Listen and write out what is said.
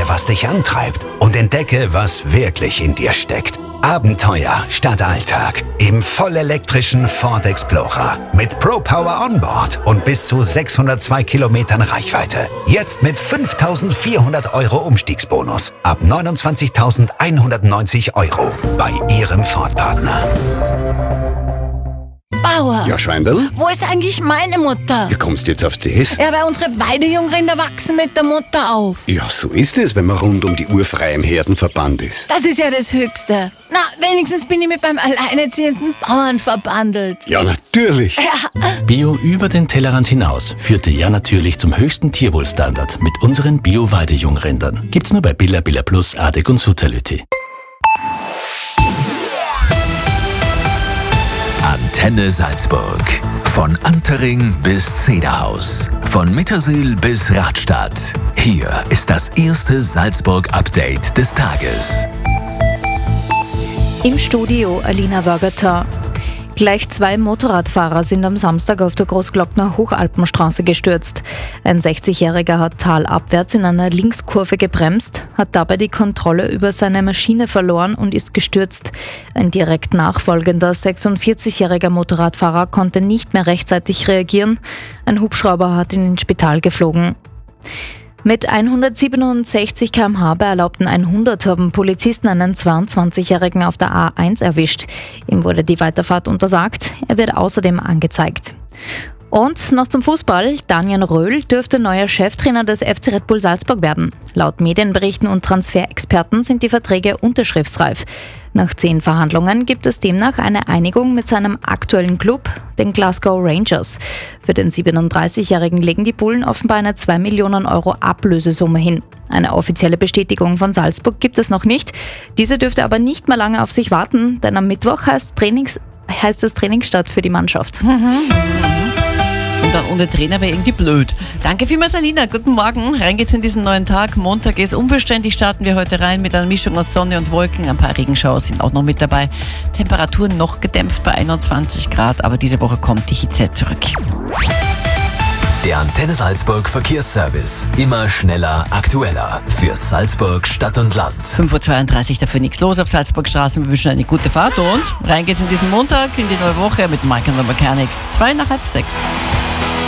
Frage, was dich antreibt und entdecke, was wirklich in dir steckt. Abenteuer statt Alltag im vollelektrischen Ford Explorer mit ProPower Onboard und bis zu 602 Kilometern Reichweite. Jetzt mit 5.400 € Umstiegsbonus ab 29.190 € bei Ihrem Ford-Partner. Bauer, Ja, Schweindl? wo ist eigentlich meine Mutter? Wie kommst du jetzt auf das? Ja, weil unsere Weidejungrinder wachsen mit der Mutter auf. Ja, so ist es, wenn man rund um die Uhr frei im Herdenverband ist. Das ist ja das Höchste. Na, wenigstens bin ich mit beim alleinerziehenden Bauern verbandelt. Ja, natürlich. Bio über den Tellerrand hinaus führte ja natürlich zum höchsten Tierwohlstandard mit unseren Bio-Weidejungrindern. Gibt's nur bei Billa, Billa Plus, Adek und Sutalüti. Antenne Salzburg. Von Antering bis Zederhaus. Von Mittersill bis Radstadt. Hier ist das erste Salzburg-Update des Tages. Im Studio Alina Wörgerter. Gleich 2 Motorradfahrer sind am Samstag auf der Großglockner Hochalpenstraße gestürzt. Ein 60-Jähriger hat talabwärts in einer Linkskurve gebremst, hat dabei die Kontrolle über seine Maschine verloren und ist gestürzt. Ein direkt nachfolgender 46-jähriger Motorradfahrer konnte nicht mehr rechtzeitig reagieren. Ein Hubschrauber hat ihn ins Spital geflogen. Mit 167 km/h bei erlaubten 100 haben Polizisten einen 22-Jährigen auf der A1 erwischt. Ihm wurde die Weiterfahrt untersagt. Er wird außerdem angezeigt. Und noch zum Fußball. Daniel Röhl dürfte neuer Cheftrainer des FC Red Bull Salzburg werden. Laut Medienberichten und Transferexperten sind die Verträge unterschriftsreif. Nach 10 Verhandlungen gibt es demnach eine Einigung mit seinem aktuellen Club, den Glasgow Rangers. Für den 37-Jährigen legen die Bullen offenbar eine 2 Millionen € Ablösesumme hin. Eine offizielle Bestätigung von Salzburg gibt es noch nicht. Diese dürfte aber nicht mehr lange auf sich warten, denn am Mittwoch heißt es Trainingsstart für die Mannschaft. Und dann ohne Trainer wäre irgendwie blöd. Danke vielmals, Alina. Guten Morgen. Rein geht's in diesen neuen Tag. Montag ist unbeständig. Starten wir heute rein mit einer Mischung aus Sonne und Wolken. Ein paar Regenschauer sind auch noch mit dabei. Temperaturen noch gedämpft bei 21 Grad. Aber diese Woche kommt die Hitze zurück. Der Antenne Salzburg Verkehrsservice. Immer schneller, aktueller. Für Salzburg, Stadt und Land. 5.32 Uhr, dafür nichts los auf Salzburgstraßen. Wir wünschen eine gute Fahrt und rein geht's in diesen Montag, in die neue Woche mit Mike and the Mechanics. 5:55.